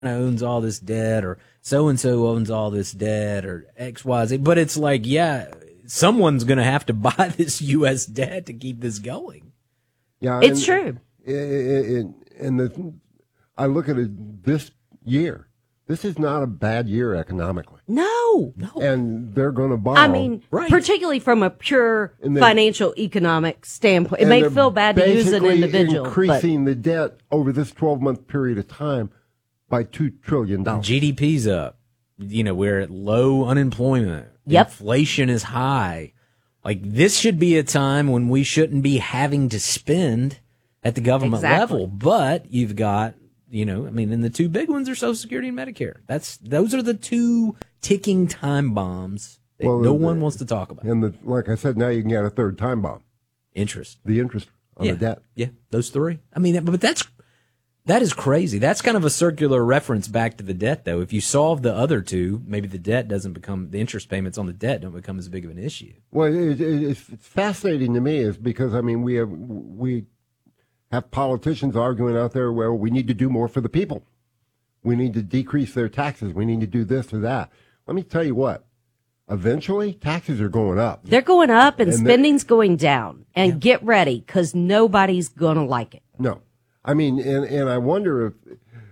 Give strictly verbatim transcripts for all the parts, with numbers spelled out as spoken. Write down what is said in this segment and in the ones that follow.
owns all this debt, or so-and-so owns all this debt, or X Y Z. But it's like, yeah, someone's going to have to buy this U S debt to keep this going. Yeah, it's and, true. And, and the, I look at it this year. This is not a bad year economically. No. No. And they're going to borrow. I mean, Right. particularly from a pure And they- financial economic standpoint. It and may they're feel bad to use an basically individual. increasing the debt over this twelve-month period of time by two trillion dollars. G D P's up. You know, we're at low unemployment. Yep. Inflation is high. Like, this should be a time when we shouldn't be having to spend at the government Exactly. level. But you've got, you know, I mean, and the two big ones are Social Security and Medicare. That's those are the two ticking time bombs that Well, no the- one wants to talk about. And the, like I said, now you can get a third time bomb. Interest. The interest on yeah. the debt. Yeah, those three. I mean, but that's that is crazy. That's kind of a circular reference back to the debt, though. If you solve the other two, maybe the debt doesn't become, the interest payments on the debt don't become as big of an issue. Well, it, it, it's, it's fascinating to me is because, I mean, we have, we have politicians arguing out there, well, we need to do more for the people. We need to decrease their taxes. We need to do this or that. Let me tell you what. Eventually, taxes are going up. They're going up and, And the- spending's going down. And get ready, because nobody's going to like it. No. I mean, and, and I wonder if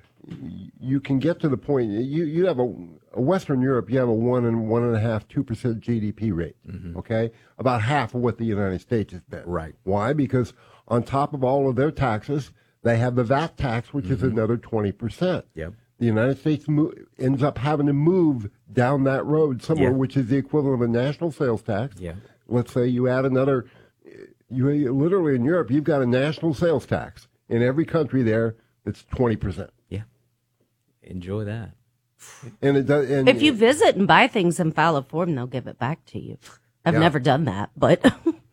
you can get to the point, you, you have a, a Western Europe, you have a one and one and a half, two percent G D P rate, okay? About half of what the United States has been. Right. Why? Because on top of all of their taxes, they have the V A T tax, which is another twenty percent. Yep. The United States mo- ends up having to move down that road somewhere, Yeah. which is the equivalent of a national sales tax. Yeah. Let's say you add another, you you- literally in Europe, you've got a national sales tax. In every country there, it's twenty percent. Yeah. Enjoy that. And it does. And If you visit and buy things and file a form, they'll give it back to you. I've Yeah. never done that, but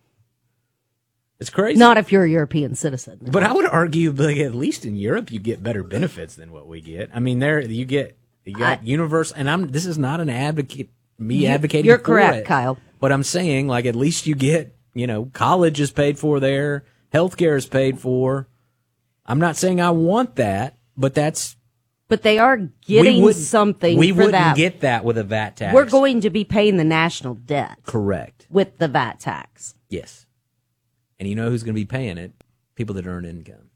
It's crazy. not if you're a European citizen. But I would argue, like, at least in Europe, you get better benefits than what we get. I mean, there you get you got I- universe, and I'm. This is not an advocate. Me You- advocating. you're for correct, it, Kyle. But I'm saying, like, at least you get, you know, college is paid for there, healthcare is paid for. I'm not saying I want that, but that's But they are we getting wouldn't- something We for wouldn't that. get that with a V A T tax. We're going to be paying the national debt correct. with the V A T tax. Yes, and you know who's going to be paying it? People that earn income.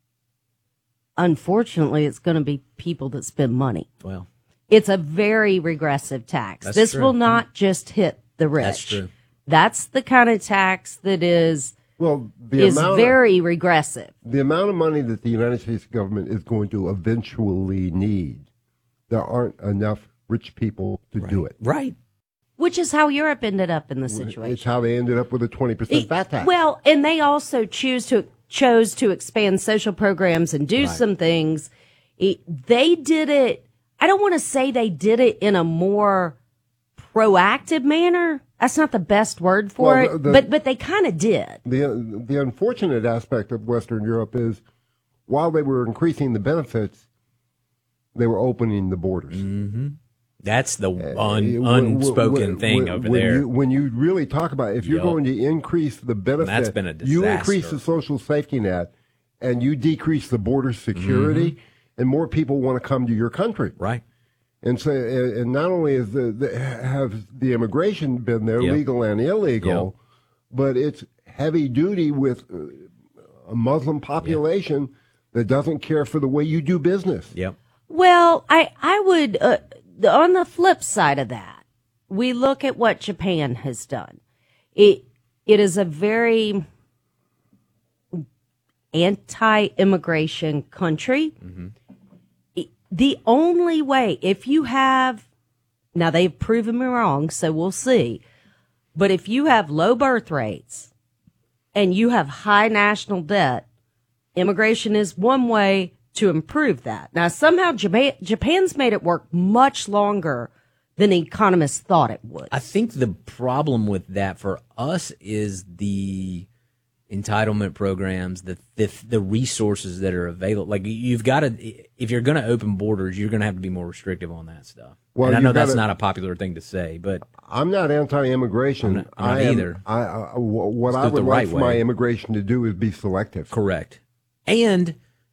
Unfortunately, it's going to be people that spend money. Well, It's a very regressive tax. That's this true. will not just hit the rich. That's true. That's the kind of tax that is well, the is amount very regressive. of, the amount of money that the United States government is going to eventually need, there aren't enough rich people to do it. right. Which is how Europe ended up in the It's situation. how they ended up with a twenty percent It- V A T tax. Well, and they also choose to chose to expand social programs and do Right. some things. It, they did it. I don't want to say they did it in a more proactive manner. That's not the best word for Well, it, the- the- but but they kind of did. The the unfortunate aspect of Western Europe is, while they were increasing the benefits, they were opening the borders. That's the Uh, un, when- unspoken when- thing when- over when there. You, when you really talk about it, if you're Yup. going to increase the benefit, That's been a you increase disaster. the social safety net, and you decrease the border security, and more people want to come to your country. Right. And so, and and not only is the, the have the immigration been there, Yep. legal and illegal, but it's heavy duty with uh, a Muslim population that doesn't care for the way you do business. Yep. Well, I I would uh, on the flip side of that, we look at what Japan has done. It it is a very anti-immigration country. It- the only way, if you have, now they've proven me wrong, so we'll see. But if you have low birth rates and you have high national debt, immigration is one way to improve that. Now, somehow Japan, Japan's made it work much longer than economists thought it would. I think the problem with that for us is the entitlement programs, the the, the resources that are available. Like, you've got to, if you're going to open borders, you're going to have to be more restrictive on that stuff. Well, and I know you've that's gotta- not a popular thing to say, but I'm not anti-immigration. I'm not- I'm not I am- either. I, I, what Let's I do it would the like right for my way. immigration to do is be selective. correct. And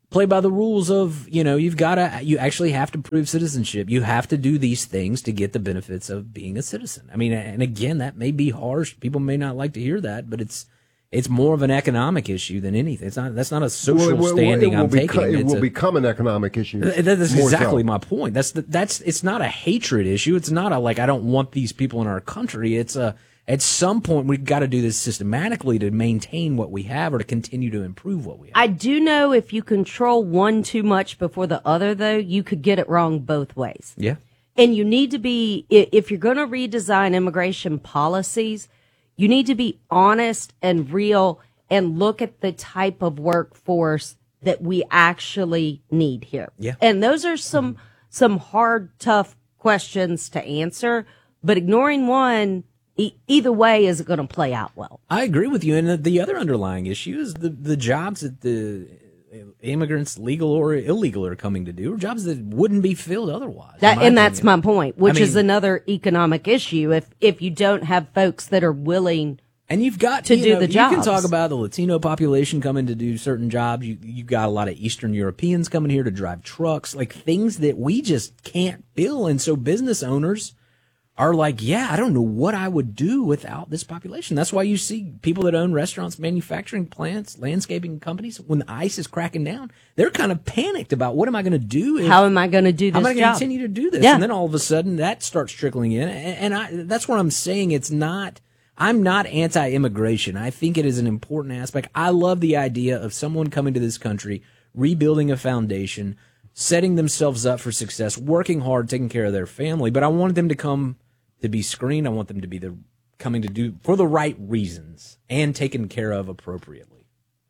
play by the rules of, you know, you've got to, you actually have to prove citizenship. You have to do these things to get the benefits of being a citizen. I mean, and again, that may be harsh. People may not like to hear that, but it's, it's more of an economic issue than anything. It's not, that's not a social Well, it will- standing it will I'm beco- taking. It It's will a- become an economic issue. Th- That's more exactly so. my point. That's the, that's it's not a hatred issue. It's not a like I don't want these people in our country. It's a at some point we've got to do this systematically to maintain what we have or to continue to improve what we have. I do know if you control one too much before the other, though, you could get it wrong both ways. Yeah. And you need to be, i- if you're going to redesign immigration policies, you need to be honest and real and look at the type of workforce that we actually need here. Yeah. And those are some, some hard, tough questions to answer, but ignoring one, e- either way isn't going to play out well. I agree with you. And the, the other underlying issue is the, the jobs that the immigrants, legal or illegal, are coming to do are jobs that wouldn't be filled otherwise. in That, my and that's opinion. my point, which I is mean- another economic issue. If, if you don't have folks that are willing And you've got to you do know, the You can jobs. talk about the Latino population coming to do certain jobs. You you got a lot of Eastern Europeans coming here to drive trucks, like things that we just can't fill. And so business owners are like, yeah, I don't know what I would do without this population. That's why you see people that own restaurants, manufacturing plants, landscaping companies. When the ice is cracking down, they're kind of panicked about what am I going to do? If, how am I going to do this How am I going to job? continue to do this? Yeah. And then all of a sudden that starts trickling in. And, and I, that's what I'm saying. It's not, I'm not anti-immigration. I think it is an important aspect. I love the idea of someone coming to this country, rebuilding a foundation, setting themselves up for success, working hard, taking care of their family. But I wanted them to come to be screened. I want them to be the coming to do for the right reasons and taken care of appropriately.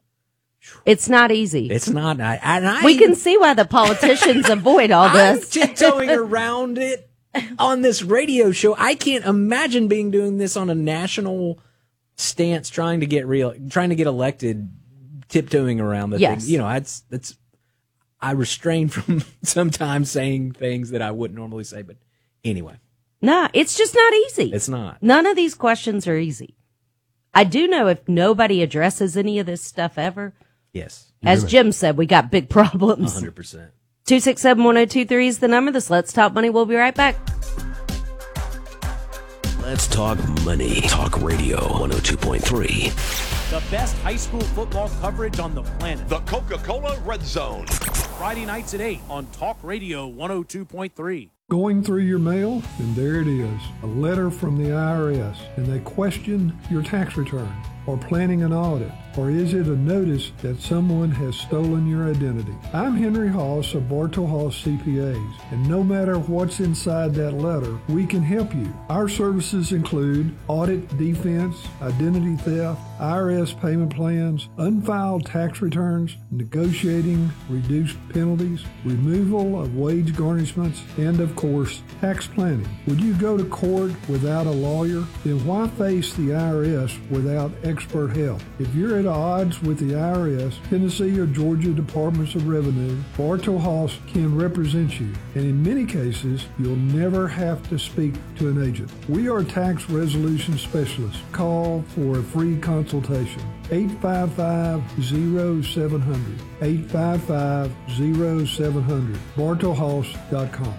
It's not easy. It's not. I, and I we can see why the politicians avoid all I'm this. tiptoeing around it on this radio show. I can't imagine being doing this on a national stance, trying to get real, trying to get elected, tiptoeing around the Yes. thing. You know, it's it's. I restrain from sometimes saying things that I wouldn't normally say, but anyway, No, it's just not easy. it's not. None of these questions are easy. I do know if nobody addresses any of this stuff ever, Yes, as Jim said, we got big problems. hundred percent. two six seven, one oh two three is the number. This Let's Talk Money. We'll be right back. Let's talk money. Talk Radio one oh two point three. The best high school football coverage on the planet. The Coca-Cola Red Zone. Friday nights at eight on Talk Radio one oh two point three. Going through your mail, and there it is, a letter from the I R S, and they question your tax return, or planning an audit, or is it a notice that someone has stolen your identity? I'm Henry Haas of Bartow Haas C P As, and no matter what's inside that letter, we can help you. Our services include audit defense, identity theft, I R S payment plans, unfiled tax returns, negotiating reduced penalties, removal of wage garnishments, and of course, tax planning. Would you go to court without a lawyer? Then why face the I R S without expert help? If you're at odds with the I R S, Tennessee or Georgia Departments of Revenue, Bartow Haas can represent you, and in many cases, you'll never have to speak to an agent. We are tax resolution specialists. Call for a free consultation. eight five five, oh seven hundred. eight five five, oh seven hundred. bartow haas dot com.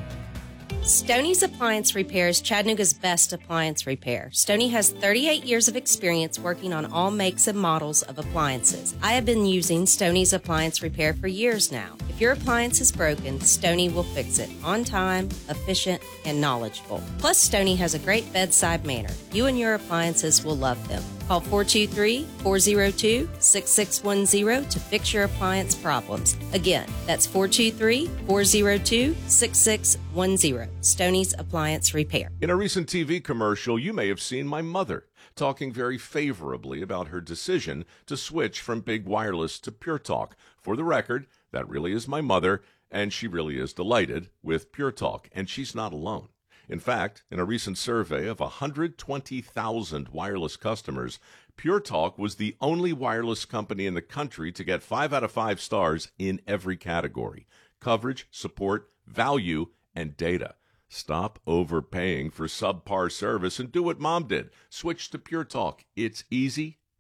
Stoney's Appliance Repair is Chattanooga's best appliance repair. Stoney has thirty-eight years of experience working on all makes and models of appliances. I have been using Stoney's Appliance Repair for years now. If your appliance is broken, Stoney will fix it on time, efficient, and knowledgeable. Plus, Stoney has a great bedside manner. You and your appliances will love them. Call four two three, four oh two, six six one oh to fix your appliance problems. Again, that's four two three, four oh two, six six one oh. Stoney's Appliance Repair. In a recent T V commercial, you may have seen my mother talking very favorably about her decision to switch from Big Wireless to Pure Talk. For the record, that really is my mother, and she really is delighted with Pure Talk, and she's not alone. In fact, in a recent survey of one hundred twenty thousand wireless customers, Pure Talk was the only wireless company in the country to get five out of five stars in every category: coverage, support, value, and data. Stop overpaying for subpar service and do what Mom did. Switch to Pure Talk. It's easy,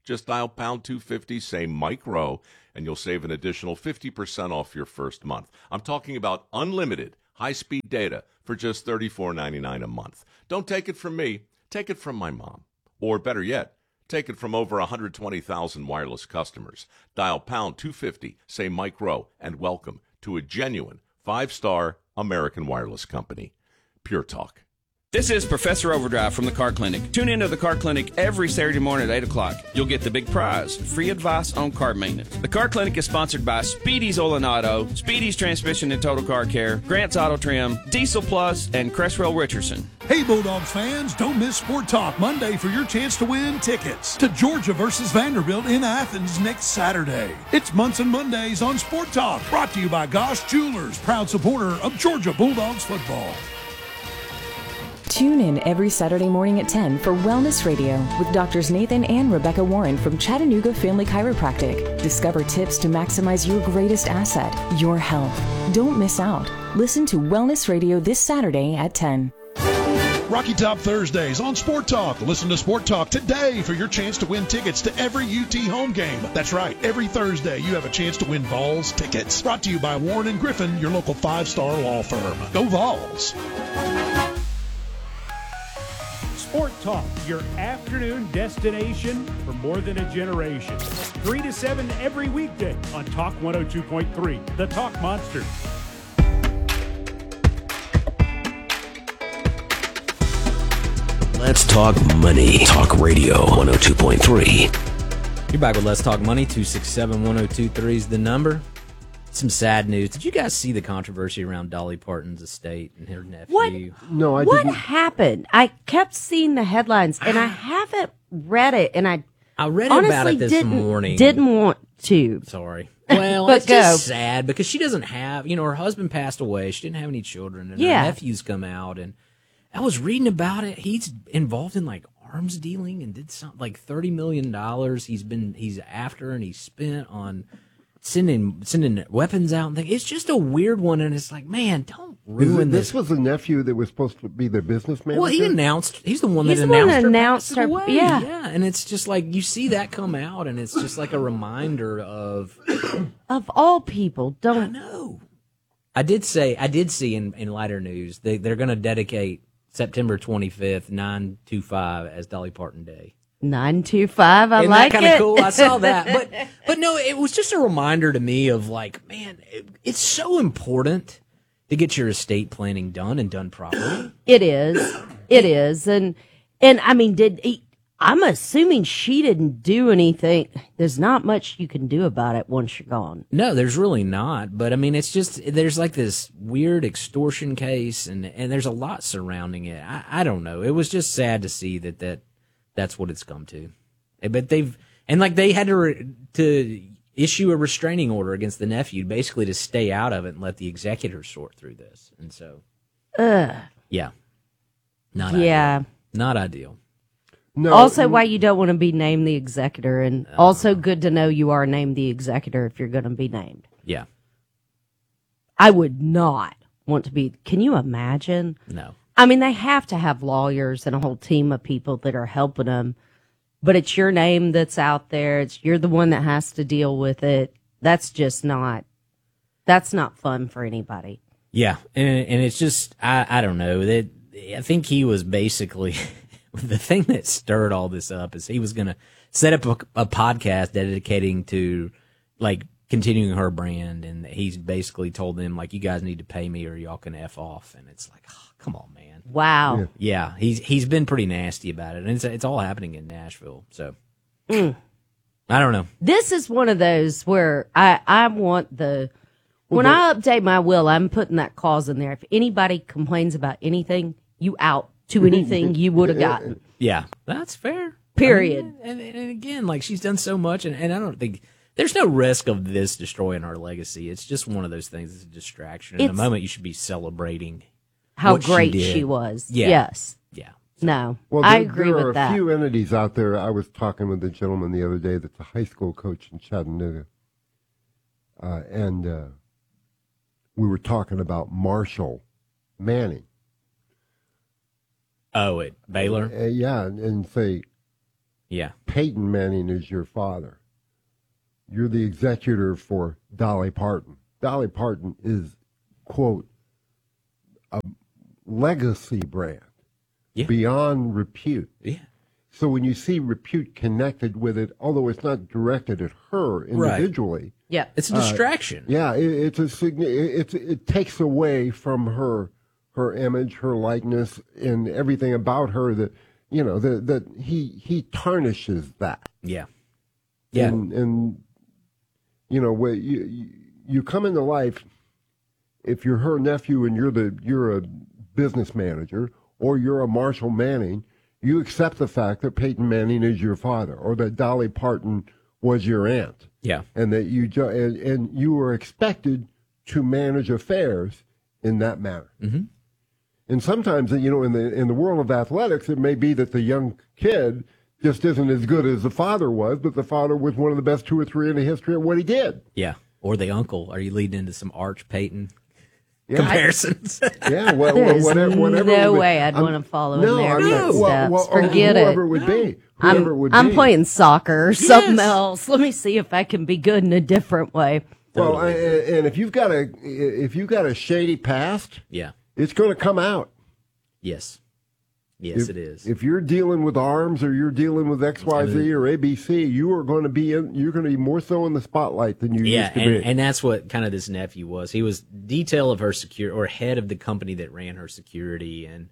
Just dial pound two fifty, say Mike Rowe, and you'll save an additional fifty percent off your first month. I'm talking about unlimited high-speed data for just thirty-four ninety-nine a month. Don't take it from me. Take it from my mom. Or better yet, take it from over one hundred twenty thousand wireless customers. Dial pound two fifty, say Mike Rowe, and welcome to a genuine five-star American wireless company. Pure Talk. This is Professor Overdrive from the Car Clinic. Tune into the Car Clinic every Saturday morning at eight o'clock. You'll get the big prize, free advice on car maintenance. The Car Clinic is sponsored by Speedy's Oil and Auto, Speedy's Transmission and Total Car Care, Grant's Auto Trim, Diesel Plus, and Cresswell Richardson. Hey, Bulldogs fans, don't miss Sport Talk Monday for your chance to win tickets to Georgia versus Vanderbilt in Athens next Saturday. It's Munson Mondays on Sport Talk, brought to you by Goss Jewelers, proud supporter of Georgia Bulldogs football. Tune in every Saturday morning at ten for Wellness Radio with Doctors Nathan and Rebecca Warren from Chattanooga Family Chiropractic. Discover tips to maximize your greatest asset, your health. Don't miss out. Listen to Wellness Radio this Saturday at ten. Rocky Top Thursdays on Sport Talk. Listen to Sport Talk today for your chance to win tickets to every U T home game. That's right. Every Thursday, you have a chance to win Vols tickets. Brought to you by Warren and Griffin, your local five-star law firm. Go Vols. Sport Talk, your afternoon destination for more than a generation. three to seven every weekday on Talk one oh two point three, the Talk Monster. Let's talk money. Talk Radio one oh two point three. You're back with Let's Talk Money. two six seven, one oh two three is the number. Some sad news. Did you guys see the controversy around Dolly Parton's estate and her nephew? What? No, I what didn't. happened? I kept seeing the headlines, and I haven't read it, and I I read honestly about it this didn't, morning. Didn't want to. Sorry. Well, But it's just go. sad because she doesn't have, you know, her husband passed away. She didn't have any children, and Yeah. her nephew's come out. And I was reading about it. He's involved in like arms dealing and did something like thirty million dollars. He's been, he's after and he's spent on sending sending weapons out and things. It's just a weird one, and it's like, man, don't Is ruin it- this. This was the nephew that was supposed to be their business manager? Well, he announced. He's the one He's that the one announced, that her announced passing her- away. yeah. yeah, and it's just like you see that come out, and it's just like a reminder of. Of all people, I don't. know. I did say I did see in, in lighter news they they're going to dedicate September twenty-fifth, nine two five as Dolly Parton Day. nine two five, I Isn't like that kind of it. cool? I saw that, but but no, it was just a reminder to me of like, man, it, it's so important to get your estate planning done and done properly. It is. It is. And, and I mean, did he, I'm assuming she didn't do anything. There's not much you can do about it once you're gone. No, there's really not. But I mean, it's just there's like this weird extortion case, and and there's a lot surrounding it. I, I don't know. It was just sad to see that that that's what it's come to. But they've and like they had to re, to issue a restraining order against the nephew, basically to stay out of it and let the executor sort through this. And so, Ugh. yeah, not Yeah. ideal. Not ideal. No, Also, why you don't want to be named the executor, and also good to know you are named the executor if you're going to be named. Yeah, I would not want to be. Can you imagine? no. I mean, they have to have lawyers and a whole team of people that are helping them, but it's your name that's out there. It's you're the one that has to deal with it. That's just not. That's not fun for anybody. Yeah, and and it's just I I don't know that I think he was basically the thing that stirred all this up is he was gonna set up a, a podcast dedicating to like continuing her brand, and he's basically told them like you guys need to pay me or y'all can F off, and it's like oh, come on, man. Wow. Yeah. Yeah, he's he's been pretty nasty about it, and it's it's all happening in Nashville. So Mm. I don't know. This is one of those where I, I want the, when I update my will, I'm putting that clause in there. If anybody complains about anything, you out to anything you would have gotten. Yeah, that's fair. Period. I mean, and, and again, like she's done so much, and, and I don't think there's no risk of this destroying her legacy. It's just one of those things. It's a distraction. In It's- the moment, you should be celebrating How what she great did. she was. Yeah. Yes. Yeah. No. Well, I there, agree there with are that. a few entities out there. I was talking with a gentleman the other day that's a high school coach in Chattanooga. Uh, and uh, we were talking about Marshall Manning. Oh, at Baylor. Uh, yeah, and, and say, Yeah. Peyton Manning is your father. You're the executor for Dolly Parton. Dolly Parton is, quote, a legacy brand yeah. beyond repute. Yeah. So when you see repute connected with it, although it's not directed at her individually, right. yeah, it's a distraction. Uh, yeah, it, it's a it's it takes away from her her image, her likeness, and everything about her that you know that that he he tarnishes that. Yeah, yeah, and, and you know when you you come into life, if you're her nephew and you're the you're a business manager or you're a Marshall Manning. You accept the fact that Peyton Manning is your father, or that Dolly Parton was your aunt. Yeah, and that you ju- and, and you were expected to manage affairs in that manner. Mm-hmm. And sometimes, you know, in the in the world of athletics, it may be that the young kid just isn't as good as the father was, but the father was one of the best two or three in the history of what he did. Yeah, or the uncle. Are you leading into some Arch Peyton? Yeah. Comparisons. Yeah, well, There's whatever, whatever. no would, way I'd I'm, want to follow no, in their I mean, footsteps. well, well, Forget whoever it. it would be. I'm, Whoever it would I'm be. playing soccer or something Yes. else. Let me see if I can be good in a different way. Well, I, and if you've got a if you've got a shady past, yeah, it's going to come out. Yes. Yes, if, it is. If you're dealing with arms or you're dealing with X Y Z or A B C, you are going to be in, you're going to be more so in the spotlight than you yeah, used to and, be. and that's what kind of this nephew was. He was detail of her security, or head of the company that ran her security, and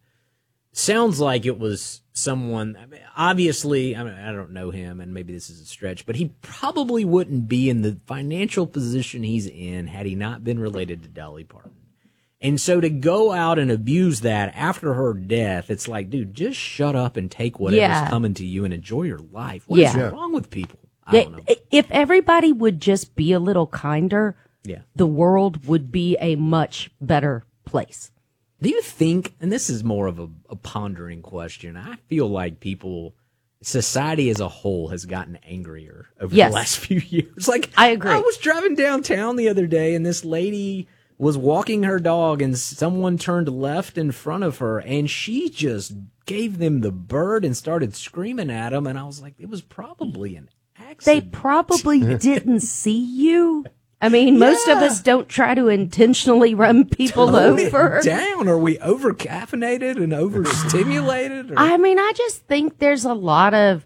sounds like it was someone. I mean, obviously, I mean, I don't know him, and maybe this is a stretch, but he probably wouldn't be in the financial position he's in had he not been related to Dolly Parton. And so to go out and abuse that after her death, it's like, dude, just shut up and take whatever's Yeah. coming to you and enjoy your life. What is Yeah. wrong with people? I They- don't know. If everybody would just be a little kinder, Yeah. the world would be a much better place. Do you think, and this is more of a, a pondering question, I feel like people, society as a whole has gotten angrier over Yes. the last few years. Like, I agree. I was driving downtown the other day and this lady was walking her dog and someone turned left in front of her and she just gave them the bird and started screaming at them. And I was like, it was probably an They accident. probably didn't see you. I mean, most of us don't try to intentionally run people Tone it over. down. Are we over caffeinated and overstimulated? Or? I mean, I just think there's a lot of,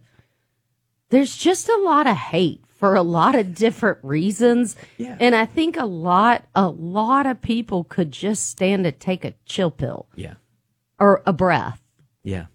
there's just a lot of hate for a lot of different reasons. Yeah. And I think a lot, a lot of people could just stand to take a chill pill Yeah. or a breath Yeah.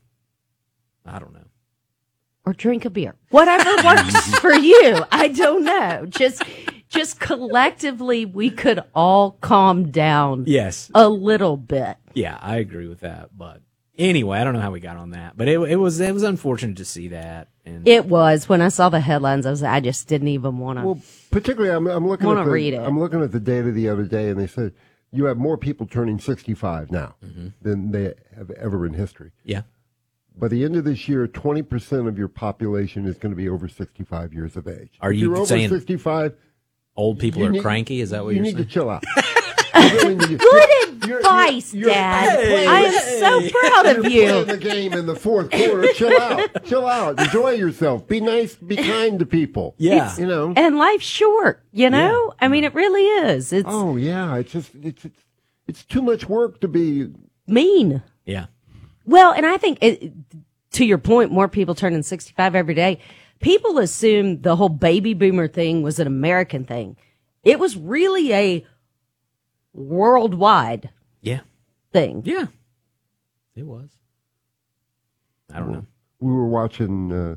I don't know. or drink a beer. Whatever works for you. I don't know. Just, just collectively, we could all calm down Yes. a little bit. Yeah, I agree with that. But anyway, I don't know how we got on that, but it, it was it was unfortunate to see that. And It was when I saw the headlines. I was, I just didn't even want to. Well, particularly, I'm, I'm looking Wanna at the, read it. I'm looking at the data the other day, and they said you have more people turning sixty-five now Mm-hmm. than they have ever in history. yeah, By the end of this year, twenty percent of your population is going to be over sixty-five years of age. Are if you you're over saying sixty-five, old people you are need- cranky. Is that what you you're need saying? to chill out. You really need to- Good you're- advice, you're- Dad. you're playing- I am so proud You're of playing you. the game in the fourth quarter. Chill out. Chill out. Enjoy yourself. Be nice. Be kind to people. Yeah. You know. And life's short, you know? I mean, it really is. It's Oh yeah. It's just it's it's, it's too much work to be. mean. Yeah, Well, and I think, it, to your point, more people turning sixty-five every day. People assume the whole baby boomer thing was an American thing. It was really a worldwide yeah, thing. yeah. It was. I don't know. We were watching. Uh,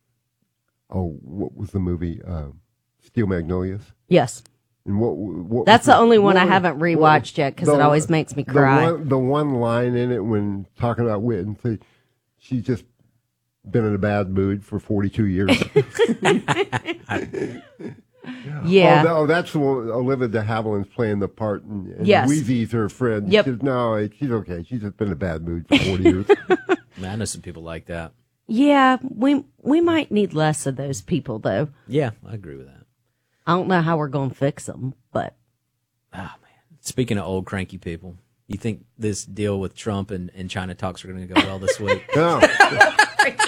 oh, what was the movie? Uh, Steel Magnolias. Yes. And what? what That's was the only one I what- haven't what- rewatched yet because the- it always makes me the cry. one- The one line in it when talking about Whitney, say, she's just been in a bad mood for forty-two years. Yeah. Oh, that- oh, that's the one. Olivia de Havilland's playing the part, and, and Yes. Wheezy's her friend. Yep. She says, no, she's okay. She's just been in a bad mood for forty years. Man, I know some people like that. Yeah, we we might need less of those people, though. Yeah, I agree with that. I don't know how we're going to fix them, but Ah, man. Speaking of old cranky people, you think this deal with Trump and, and China talks are going to go well this week? No.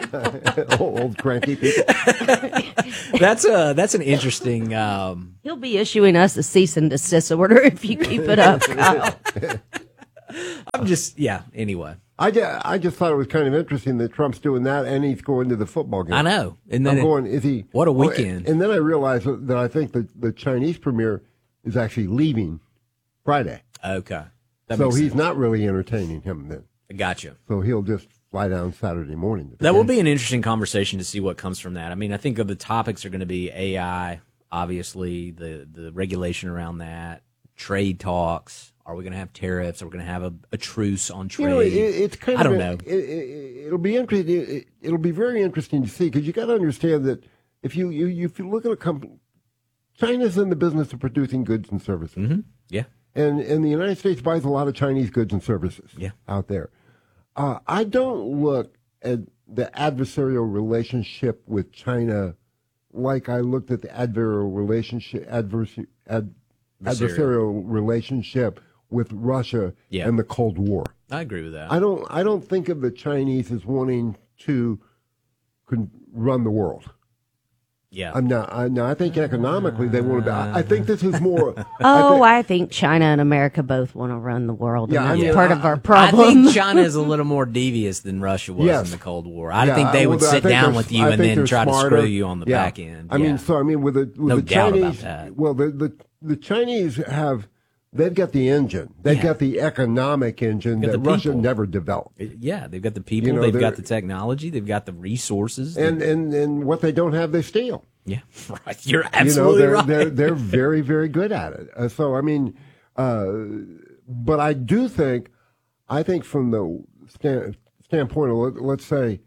Old cranky people. That's a that's an interesting. Um, He'll be issuing us a cease and desist order if you keep it up, Kyle. I'm just yeah. Anyway, I just, I just thought it was kind of interesting that Trump's doing that and he's going to the football game. I know. And then I'm it- going. Is he? what a oh, weekend. and then I realized that I think the the Chinese premier is actually leaving Friday. Okay. That so makes he's sense. not really entertaining him then. I gotcha. So he'll just fly down Saturday morning. That will be an interesting conversation to see what comes from that. I mean, I think of the topics are going to be A I, obviously, the, the regulation around that, trade talks. Are we going to have tariffs? Are we going to have a, a truce on trade? You know, it, it's kind I of don't a- know. It, it, it'll be interesting. It, it'll be very interesting to see because you got to understand that if you, you if you look at a company, China's in the business of producing goods and services. Mm-hmm. Yeah. And and the United States buys a lot of Chinese goods and services yeah. out there. Uh, I don't look at the adversarial relationship with China like I looked at the adversarial relationship adverse, ad, Adversarial. adversarial relationship with Russia Yeah. and the Cold War. I agree with that. I don't I don't think of the Chinese as wanting to con- run the world. Yeah. I'm not. I, no, I think economically they want to. I, I think this is more. Oh, I I think China and America both want to run the world. Yeah, and I that's mean, part I- of our I problem. think China is a little more devious than Russia was Yes. in the Cold War. I Yeah, think they well, would I sit think down they're- with you I and think then they're try smarter. to screw you on the Yeah. back end. I mean, Yeah. so I mean, with the with No the doubt about Chinese, that. well, the, the the Chinese have they've got the engine, they've Yeah. got the economic engine Got that the Russia people. never developed, yeah, they've got the people, You know, they've they're- got the technology, they've got the resources. and and and what they don't have, they steal. yeah, right. You're absolutely you know, they're, right. They're they're very very good at it. Uh, so I mean, uh, but I do think, I think from the stand, standpoint of let, let's say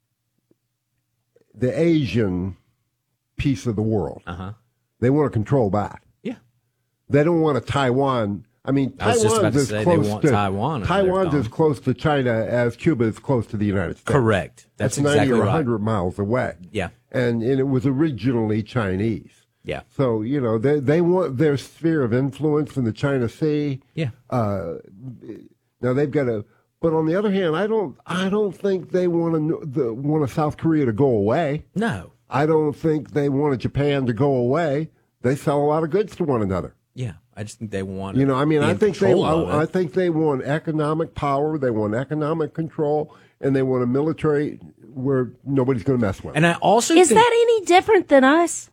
the Asian piece of the world, uh-huh. they want to control that. Yeah. They don't want a Taiwan. I mean, I was just about Taiwan's to as say they close want to Taiwan under their Taiwan's thumb. as close to China as Cuba is close to the United States. Correct. That's ninety exactly or right. one hundred miles away. Yeah. And, and it was originally Chinese. Yeah. So, you know, they they want their sphere of influence in the China Sea. Yeah. Uh, now they've got a, but on the other hand, I don't I don't think they want to the, want a South Korea to go away. No. I don't think they wanted Japan to go away. They sell a lot of goods to one another. Yeah. I just think they want. You know, I mean, be I in think they, control of I, I it. think they want economic power, they want economic control, and they want a military where nobody's going to mess with. And I also Is think, that any different than us?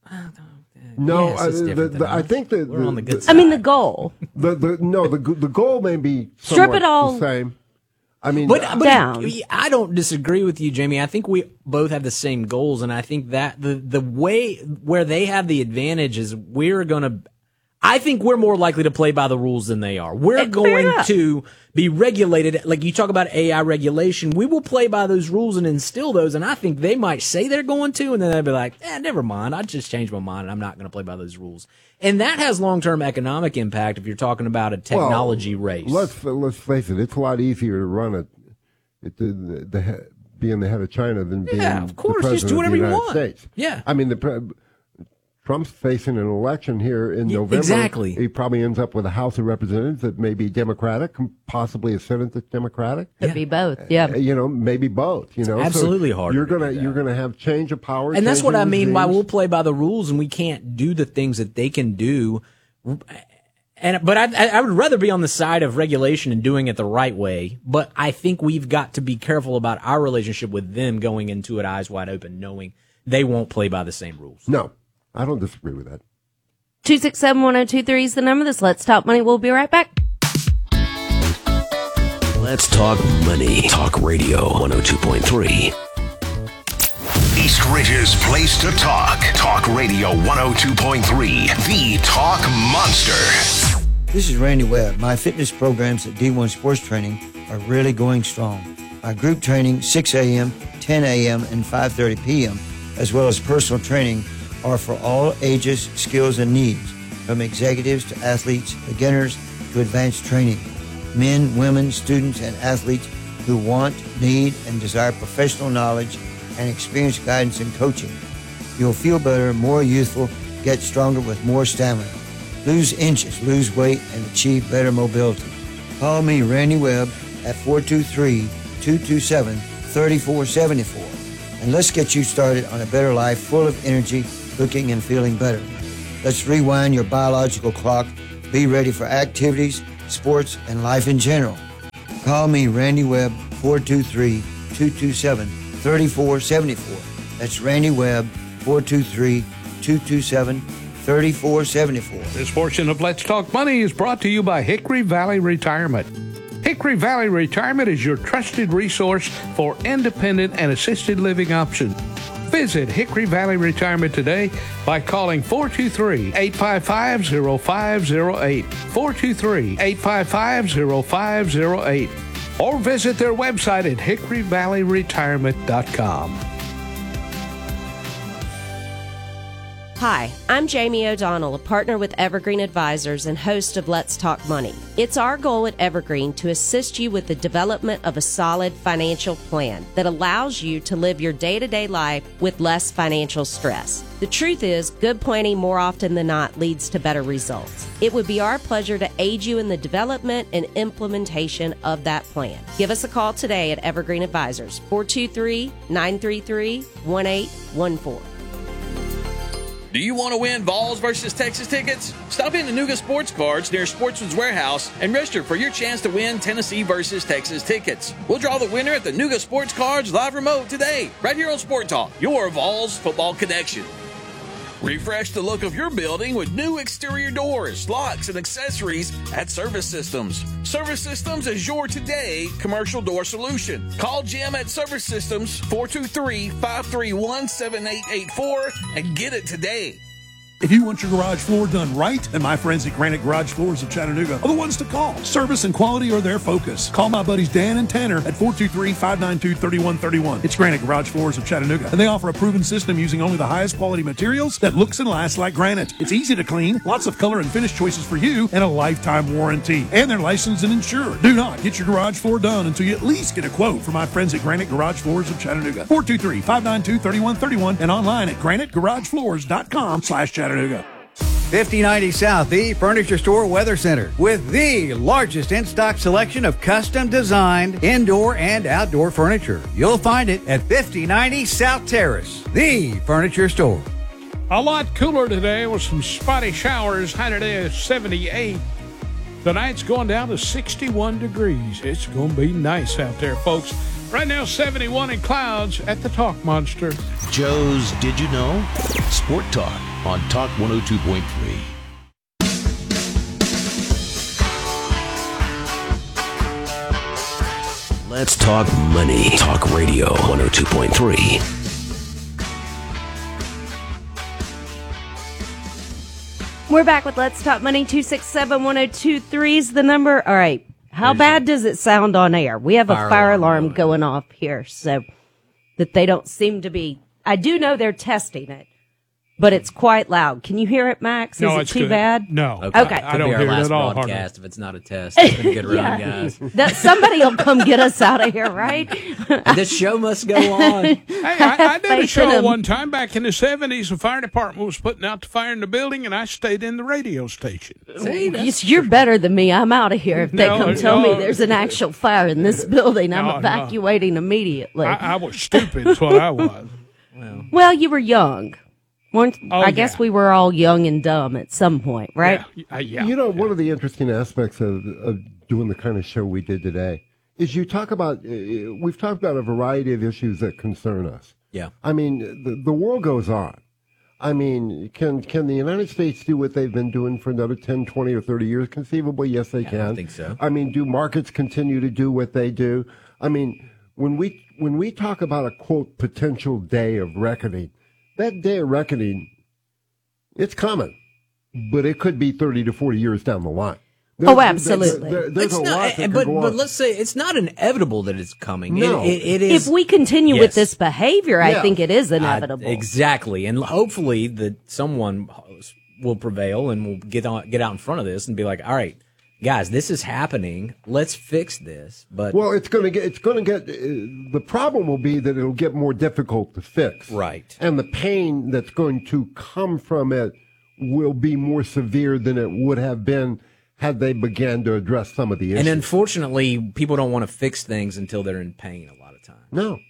no, yes, I, it's the, different the, than I us. think that We're the, on the good the, I mean, the goal. the, the no, the the goal may be Strip somewhat it all the same. I mean, But, but down. I don't disagree with you, Jamie. I think we both have the same goals, and I think that the the way where they have the advantage is we're going to. I think we're more likely to play by the rules than they are. We're Fair going enough. to be regulated. Like you talk about A I regulation, we will play by those rules and instill those. And I think they might say they're going to, and then they'll be like, eh, never mind. I just changed my mind. And I'm not going to play by those rules. And that has long-term economic impact if you're talking about a technology well, race. Let's let's face it; it's a lot easier to run it, it the, the, the he- being the head of China than being Yeah, of course. the Just president do whatever of the you United want. States. Yeah. I mean the. Pre- Trump's facing an election here in Yeah, November. exactly. He probably ends up with a House of Representatives that may be Democratic, possibly a Senate that's Democratic. Could be both. Yeah. Uh, you know, maybe both. You know, So absolutely hard You're to gonna predict you're gonna have change of power, And that's change what of I mean by regimes. we'll play by the rules and we can't do the things that they can do. And but I, I would rather be on the side of regulation and doing it the right way. But I think we've got to be careful about our relationship with them going into it eyes wide open, knowing they won't play by the same rules. No, I don't disagree with that. two six seven, one oh two three is the number. This Let's Talk Money. We'll be right back. Let's talk money. Talk Radio one oh two point three. East Ridge's place to talk. Talk Radio one oh two point three, the Talk Monster. This is Randy Webb. My fitness programs at D one Sports Training are really going strong. My group training, six a.m., ten a.m., and five thirty p.m., as well as personal training, are for all ages, skills, and needs, from executives to athletes, beginners to advanced training. Men, women, students, and athletes who want, need, and desire professional knowledge and experienced guidance and coaching. You'll feel better, more youthful, get stronger with more stamina. Lose inches, lose weight, and achieve better mobility. Call me, Randy Webb, at four two three, two two seven, three four seven four. And let's get you started on a better life full of energy, looking and feeling better. Let's rewind your biological clock. Be ready for activities, sports, and life in general. Call me, Randy Webb, four two three, two two seven, three four seven four. That's Randy Webb, four two three, two two seven, three four seven four. This portion of Let's Talk Money is brought to you by Hickory Valley Retirement. Hickory Valley Retirement is your trusted resource for independent and assisted living options. Visit Hickory Valley Retirement today by calling four two three, eight five five, zero five zero eight, four two three, eight five five, zero five zero eight, or visit their website at hickory valley retirement dot com. Hi, I'm Jamie O'Donnell, a partner with Evergreen Advisors and host of Let's Talk Money. It's our goal at Evergreen to assist you with the development of a solid financial plan that allows you to live your day-to-day life with less financial stress. The truth is, good planning more often than not leads to better results. It would be our pleasure to aid you in the development and implementation of that plan. Give us a call today at Evergreen Advisors, four two three, nine three three, one eight one four. Do you want to win Vols versus Texas tickets? Stop in Nuga Sports Cards near Sportsman's Warehouse and register for your chance to win Tennessee versus Texas tickets. We'll draw the winner at the Nuga Sports Cards live remote today, right here on Sport Talk, your Vols football connection. Refresh the look of your building with new exterior doors, locks, and accessories at Service Systems. Service Systems is your today commercial door solution. Call Jim at Service Systems, four two three, five three one, seven eight eight four, and get it today. If you want your garage floor done right, then my friends at Granite Garage Floors of Chattanooga are the ones to call. Service and quality are their focus. Call my buddies Dan and Tanner at four two three, five nine two, three one three one. It's Granite Garage Floors of Chattanooga, and they offer a proven system using only the highest quality materials that looks and lasts like granite. It's easy to clean, lots of color and finish choices for you, and a lifetime warranty. And they're licensed and insured. Do not get your garage floor done until you at least get a quote from my friends at Granite Garage Floors of Chattanooga. four two three, five nine two, three one three one and online at granite garage floors dot com slash Chattanooga. fifty ninety South, the Furniture Store Weather Center, with the largest in-stock selection of custom-designed indoor and outdoor furniture. You'll find it at fifty ninety South Terrace, the Furniture Store. A lot cooler today with some spotty showers. High today is seventy-eight. Tonight's going down to sixty-one degrees. It's going to be nice out there, folks. Right now, seventy-one in clouds at the Talk Monster. Joe's Did You Know? Sport Talk on Talk one oh two point three. Let's talk money. Talk Radio one oh two point three. We're back with Let's Talk Money. Two six seven, one oh two three is the number. All right. How bad does it sound on air? We have a fire, fire alarm, alarm going off here, so that they don't seem to be. I do know they're testing it, but it's quite loud. Can you hear it, Max? No, Is it it's too good. bad? No. Okay. okay. I don't hear it at all. Broadcast if it's not a test. It's been a good run, yeah. guys. That, somebody will come get us out of here, right? This show must go on. Hey, I, I did a show one time back in the seventies. The fire department was putting out the fire in the building, and I stayed in the radio station. See, you're better than me. I'm out of here if they no, come tell no. me there's an actual fire in this building. I'm no, evacuating no. immediately. I, I was stupid. That's what I was. Well, well you were young. Once, oh, I guess yeah. we were all young and dumb at some point, right? Yeah, uh, yeah. You know, one of the interesting aspects of, of doing the kind of show we did today is you talk about, uh, we've talked about a variety of issues that concern us. Yeah. I mean, the, the world goes on. I mean, can can the United States do what they've been doing for another ten, twenty, or thirty years? Conceivably, yes, they yeah, can. I don't think so. I mean, do markets continue to do what they do? I mean, when we when we talk about a, quote, potential day of reckoning, that day of reckoning, it's coming, but it could be thirty to forty years down the line. There's, oh, absolutely. There, there, there's it's a not, lot that but, could go but on. let's say it's not inevitable that it's coming. No. It, it, it is. If we continue yes. with this behavior, I Yeah. think it is inevitable. I, exactly, and hopefully that someone will prevail and will get on, get out in front of this and be like, "All right, guys, this is happening. Let's fix this." But well, it's going to get. It's going to get. Uh, the problem will be that it'll get more difficult to fix. Right. And the pain that's going to come from it will be more severe than it would have been had they began to address some of the issues. And unfortunately, people don't want to fix things until they're in pain a lot of times. No. I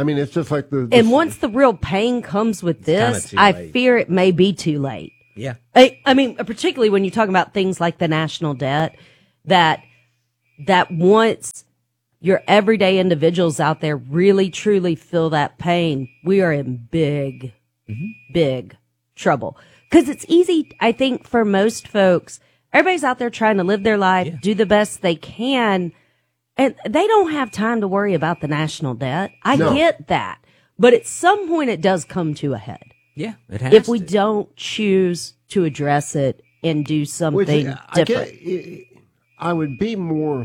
I mean, it's just like the. the And once the real pain comes with this, I late. fear it may be too late. Yeah. I, I mean, particularly when you talk about things like the national debt, that that once your everyday individuals out there really truly feel that pain, we are in big, Mm-hmm. big trouble. Because it's easy, I think, for most folks. Everybody's out there trying to live their life, Yeah. do the best they can, and they don't have time to worry about the national debt. I No. get that. But at some point, it does come to a head. Yeah, it has If we to. don't choose to address it and do Which, something uh, I, different. get, I would be more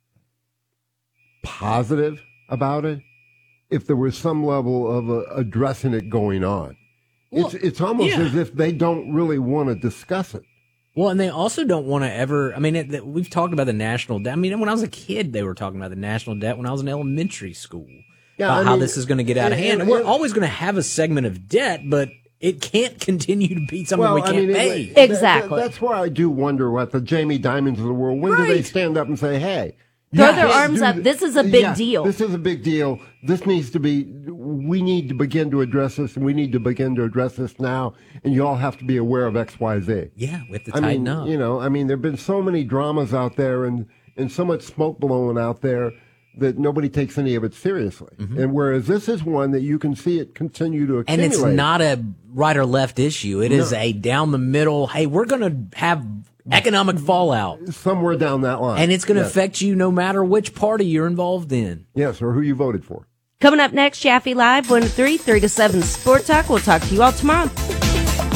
positive about it if there was some level of uh, addressing it going on. Well, it's it's almost yeah. as if they don't really want to discuss it. Well, and they also don't want to ever. I mean, it, that- we've talked about the national debt. I mean, when I was a kid, they were talking about the national debt when I was in elementary school. Yeah, about I how mean, this is going to get out of and- hand. and- And we're and- always going to have a segment of debt, but it can't continue to be something we can't it- pay. it- that- Exactly. that's why I do wonder what the Jamie Dimons of the world. When do they Right. stand up and say, "Hey"? Throw you their can't arms do up. th- This is a big yeah, deal. This is a big deal. This needs to be. We need to begin to address this, and we need to begin to address this now. And you all have to be aware of X, Y, Z. Yeah, we have to I tighten mean, up. you know, I mean, there've been so many dramas out there, and and so much smoke blowing out there that nobody takes any of it seriously. And whereas this is one that you can see it continue to And accumulate. it's not a right or left issue. It is No. a down the middle. Hey, we're going to have economic fallout, somewhere down that line, and it's going to Yes. affect you no matter which party you're involved in. Yes, or who you voted for. Coming up next, Chaffee Live, one to three, three to seven Sport Talk. We'll talk to you all tomorrow.